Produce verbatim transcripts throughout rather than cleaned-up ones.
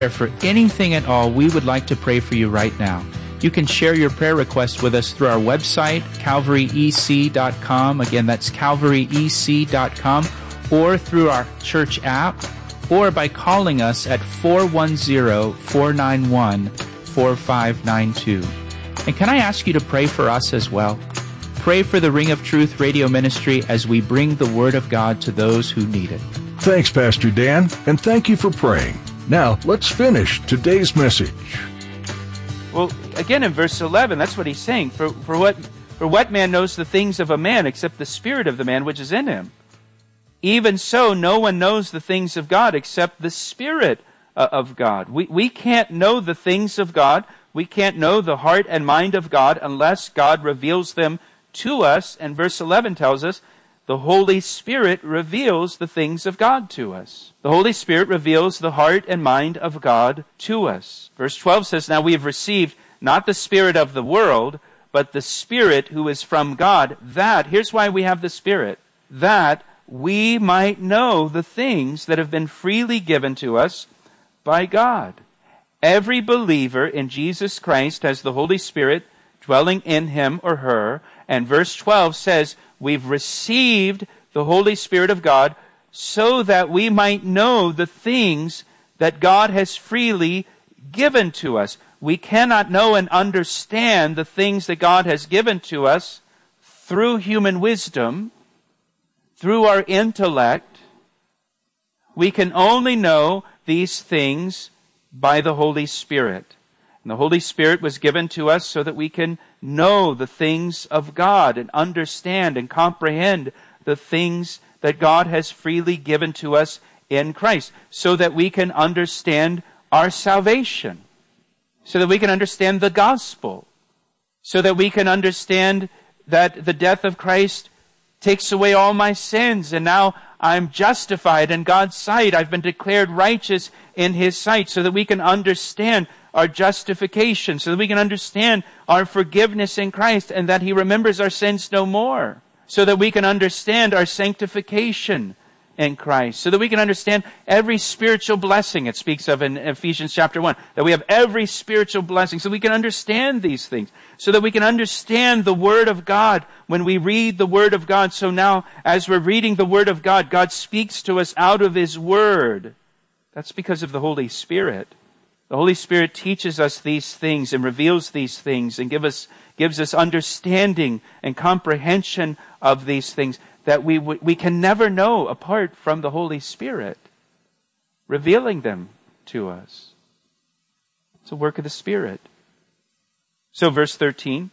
For anything at all, we would like to pray for you right now. You can share your prayer request with us through our website, calvary e c dot com. Again, that's calvary e c dot com, or through our church app, or by calling us at four one zero, four nine one, four five nine two. And can I ask you to pray for us as well? Pray for the Ring of Truth radio ministry as we bring the Word of God to those who need it. Thanks, Pastor Dan, and thank you for praying. Now, let's finish today's message. Well, again in verse eleven, that's what he's saying. For, for, what, for what man knows the things of a man except the spirit of the man which is in him? Even so, no one knows the things of God except the Spirit uh, of God. We, we can't know the things of God. We can't know the heart and mind of God unless God reveals them to us. And verse eleven tells us, the Holy Spirit reveals the things of God to us. The Holy Spirit reveals the heart and mind of God to us. Verse twelve says, now we have received not the spirit of the world, but the Spirit who is from God, that, here's why we have the Spirit, that we might know the things that have been freely given to us by God. Every believer in Jesus Christ has the Holy Spirit dwelling in him or her. And verse twelve says, we've received the Holy Spirit of God so that we might know the things that God has freely given to us. We cannot know and understand the things that God has given to us through human wisdom, through our intellect. We can only know these things by the Holy Spirit. And the Holy Spirit was given to us so that we can know the things of God and understand and comprehend the things that God has freely given to us in Christ, so that we can understand our salvation, so that we can understand the gospel, so that we can understand that the death of Christ takes away all my sins, and now I'm justified in God's sight. I've been declared righteous in His sight, so that we can understand our justification, so that we can understand our forgiveness in Christ, and that He remembers our sins no more, so that we can understand our sanctification in Christ, so that we can understand every spiritual blessing it speaks of in Ephesians chapter one, that we have every spiritual blessing, so we can understand these things, so that we can understand the Word of God when we read the Word of God. So now, as we're reading the Word of God, God speaks to us out of His Word. That's because of the Holy Spirit. The Holy Spirit teaches us these things and reveals these things and give us, gives us understanding and comprehension of these things that we we can never know apart from the Holy Spirit revealing them to us. It's a work of the Spirit. So verse thirteen,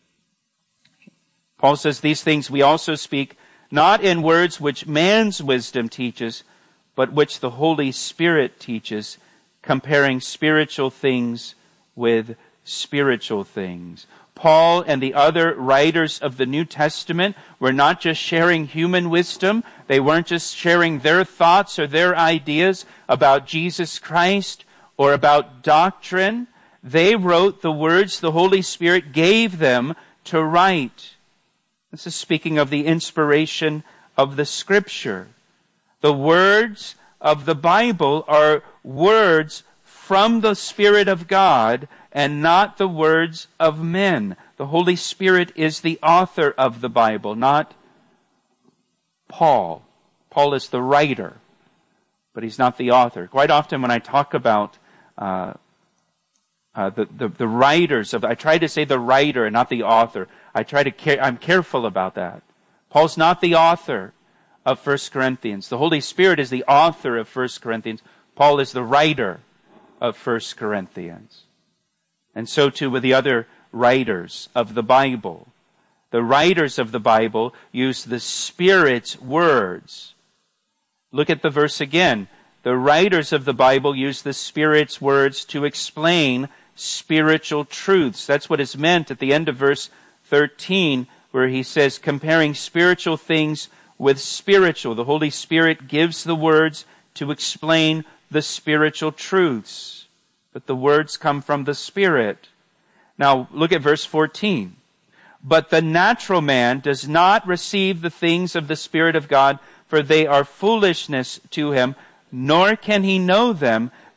Paul says, these things we also speak, not in words which man's wisdom teaches, but which the Holy Spirit teaches, comparing spiritual things with spiritual things. Paul and the other writers of the New Testament were not just sharing human wisdom. They weren't just sharing their thoughts or their ideas about Jesus Christ or about doctrine. They wrote the words the Holy Spirit gave them to write. This is speaking of the inspiration of the Scripture. The words of the Bible are words from the Spirit of God and not the words of men. The Holy Spirit is the author of the Bible, not Paul. Paul is the writer, but he's not the author. Quite often when I talk about uh, uh, the, the the writers of, I try to say the writer and not the author. I try to care, I'm careful about that. Paul's not the author of First Corinthians. The Holy Spirit is the author of First Corinthians. Paul is the writer of First Corinthians. And so too with the other writers of the Bible. The writers of the Bible use the Spirit's words. Look at the verse again. The writers of the Bible use the Spirit's words to explain spiritual truths. That's what is meant at the end of verse thirteen, where he says, comparing spiritual things with spiritual. The Holy Spirit gives the words to explain the spiritual truths. But the words come from the Spirit. Now, look at verse fourteen. But the natural man does not receive the things of the Spirit of God, for they are foolishness to him, nor can he know them,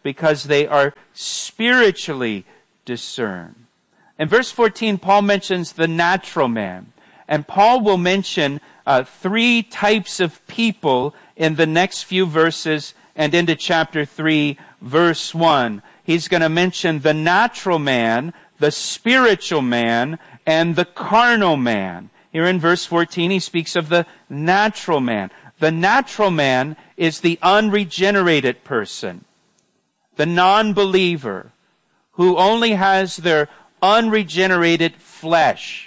because they are spiritually discerned. In verse fourteen, Paul mentions the natural man. And Paul will mention uh, three types of people in the next few verses and into chapter three, verse one. He's going to mention the natural man, the spiritual man, and the carnal man. Here in verse fourteen, he speaks of the natural man. The natural man is the unregenerated person, the non-believer, who only has their unregenerated flesh.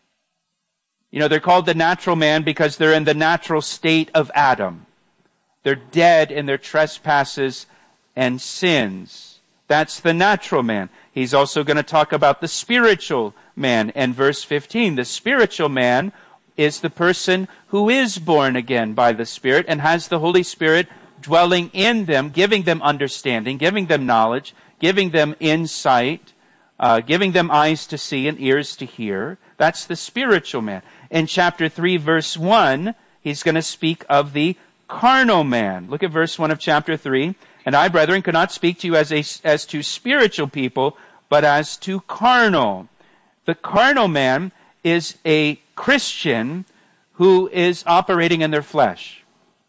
You know, they're called the natural man because they're in the natural state of Adam. They're dead in their trespasses and sins. That's the natural man. He's also going to talk about the spiritual man in verse fifteen. The spiritual man is the person who is born again by the Spirit and has the Holy Spirit dwelling in them, giving them understanding, giving them knowledge, giving them insight, uh, giving them eyes to see and ears to hear. That's the spiritual man. In chapter three, verse one, he's going to speak of the carnal man. Look at verse one of chapter three. And I, brethren, could not speak to you as, a, as to spiritual people, but as to carnal. The carnal man is a Christian who is operating in their flesh.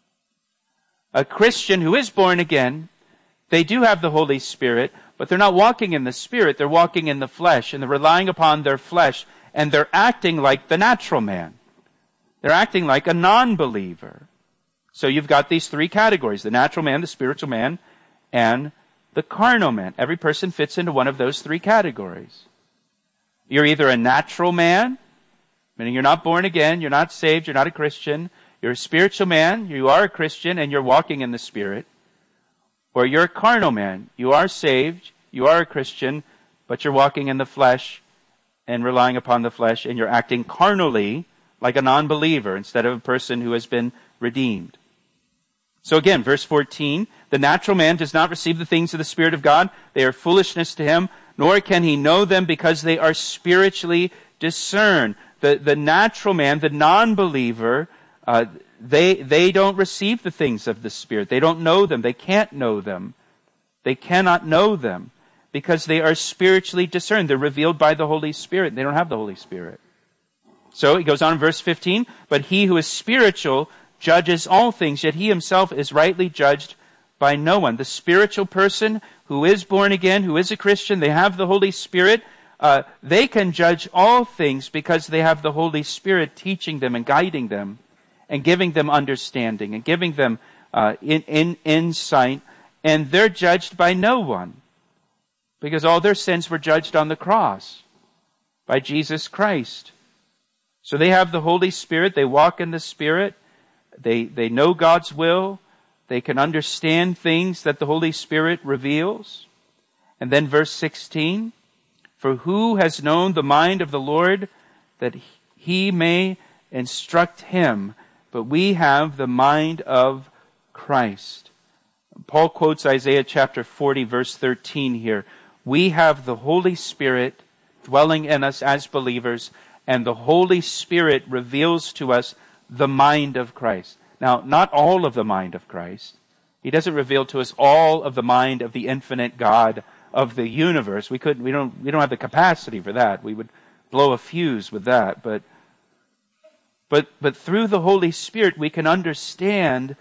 A Christian who is born again, they do have the Holy Spirit, but they're not walking in the Spirit, they're walking in the flesh, and they're relying upon their flesh, and they're acting like the natural man. They're acting like a non-believer. So you've got these three categories, the natural man, the spiritual man, and the carnal man. Every person fits into one of those three categories. You're either a natural man, meaning you're not born again, you're not saved, you're not a Christian. You're a spiritual man, you are a Christian, and you're walking in the Spirit. Or you're a carnal man, you are saved, you are a Christian, but you're walking in the flesh and relying upon the flesh, and you're acting carnally like a non-believer instead of a person who has been redeemed. So again, verse fourteen, the natural man does not receive the things of the Spirit of God. They are foolishness to him, nor can he know them because they are spiritually discerned. The, the natural man, the non-believer, uh, they, they don't receive the things of the Spirit. They don't know them. They can't know them. They cannot know them because they are spiritually discerned. They're revealed by the Holy Spirit. They don't have the Holy Spirit. So he goes on in verse fifteen, but he who is spiritual judges all things, yet he himself is rightly judged by no one. The spiritual person who is born again, who is a Christian, they have the Holy Spirit, uh, they can judge all things because they have the Holy Spirit teaching them and guiding them and giving them understanding and giving them uh, in, in insight, and they're judged by no one because all their sins were judged on the cross by Jesus Christ. So they have the Holy Spirit, they walk in the Spirit, They, they know God's will. They can understand things that the Holy Spirit reveals. And then verse sixteen, for who has known the mind of the Lord that he may instruct him? But we have the mind of Christ. Paul quotes Isaiah chapter forty, verse thirteen here. We have the Holy Spirit dwelling in us as believers, and the Holy Spirit reveals to us the mind of Christ. Now, not all of the mind of Christ. He doesn't reveal to us all of the mind of the infinite God of the universe. We couldn't, we don't, we don't have the capacity for that. We would blow a fuse with that. But, but, but through the Holy Spirit, we can understand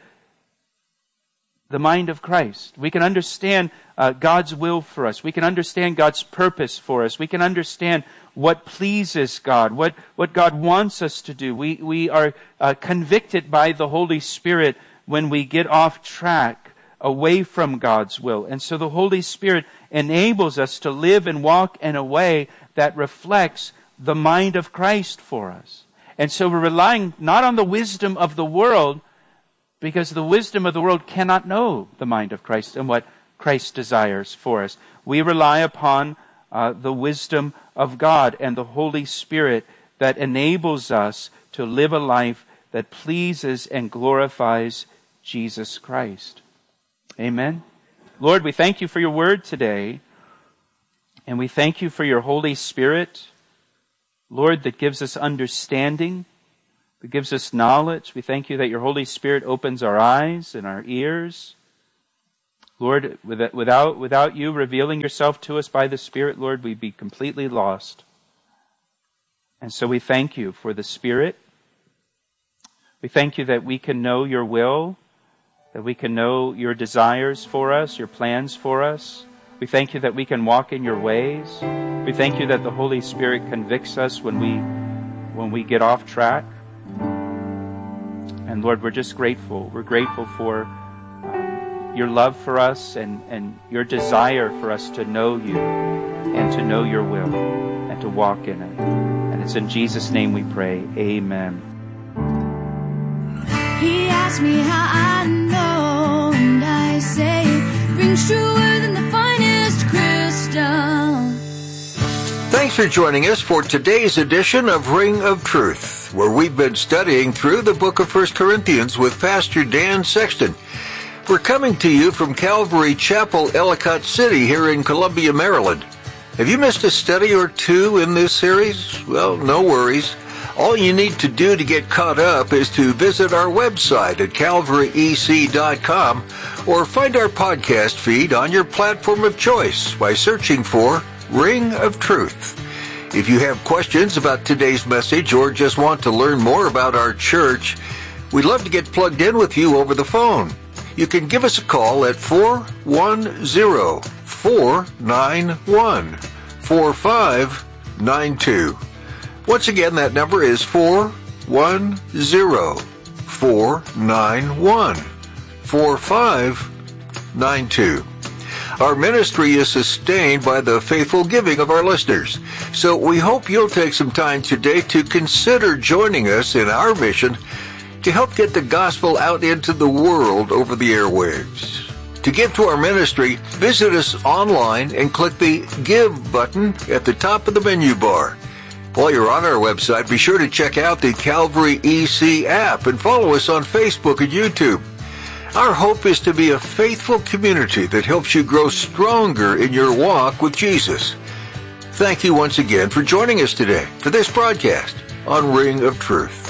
the mind of Christ. We can understand uh, God's will for us. We can understand God's purpose for us. We can understand what pleases God, what, what God wants us to do. We, we are uh, convicted by the Holy Spirit when we get off track, away from God's will. And so the Holy Spirit enables us to live and walk in a way that reflects the mind of Christ for us. And so we're relying not on the wisdom of the world, because the wisdom of the world cannot know the mind of Christ and what Christ desires for us. We rely upon uh, the wisdom of God and the Holy Spirit that enables us to live a life that pleases and glorifies Jesus Christ. Amen. Lord, we thank you for your word today, and we thank you for your Holy Spirit, Lord, that gives us understanding, that gives us knowledge. We thank you that your Holy Spirit opens our eyes and our ears. Lord, without, without you revealing yourself to us by the Spirit, Lord, we'd be completely lost. And so we thank you for the Spirit. We thank you that we can know your will, that we can know your desires for us, your plans for us. We thank you that we can walk in your ways. We thank you that the Holy Spirit convicts us when we, when we get off track. And Lord, we're just grateful. We're grateful for um, your love for us and, and your desire for us to know you and to know your will and to walk in it. And it's in Jesus' name we pray. Amen. He asked me how I know, and I say it rings truer than the finest crystal. Thanks for joining us for today's edition of Ring of Truth, where we've been studying through the book of First Corinthians with Pastor Dan Sexton. We're coming to you from Calvary Chapel, Ellicott City here in Columbia, Maryland. Have you missed a study or two in this series? Well, no worries. All you need to do to get caught up is to visit our website at calvary e c dot com or find our podcast feed on your platform of choice by searching for Ring of Truth. If you have questions about today's message or just want to learn more about our church, we'd love to get plugged in with you over the phone. You can give us a call at four one zero, four nine one, four five nine two. Once again, that number is four one zero, four nine one, four five nine two. Our ministry is sustained by the faithful giving of our listeners. So we hope you'll take some time today to consider joining us in our mission to help get the gospel out into the world over the airwaves. To give to our ministry, visit us online and click the Give button at the top of the menu bar. While you're on our website, be sure to check out the Calvary E C app and follow us on Facebook and YouTube. Our hope is to be a faithful community that helps you grow stronger in your walk with Jesus. Thank you once again for joining us today for this broadcast on Ring of Truth.